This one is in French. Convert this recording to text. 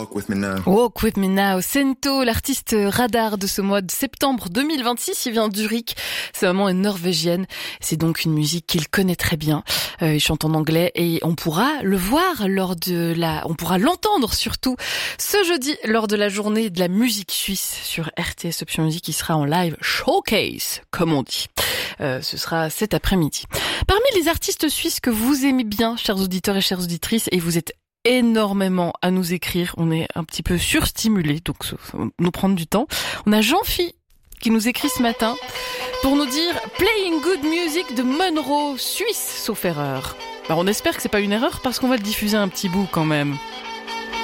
Walk With Me Now. Walk With Me Now, Sento, l'artiste radar de ce mois de septembre 2026, il vient de Zurich, sa maman est norvégienne, c'est donc une musique qu'il connaît très bien, il chante en anglais et on pourra le voir on pourra l'entendre surtout ce jeudi lors de la journée de la musique suisse sur RTS Option Musique, il sera en live showcase, comme on dit. Ce sera cet après-midi. Parmi les artistes suisses que vous aimez bien, chers auditeurs et chères auditrices, et vous êtes énormément à nous écrire, on est un petit peu surstimulés, donc ça va nous prendre du temps. On a Jean-Phi qui nous écrit ce matin pour nous dire « Playing Good Music de Monroe, Suisse, sauf erreur ». Alors on espère que c'est pas une erreur parce qu'on va le diffuser un petit bout quand même.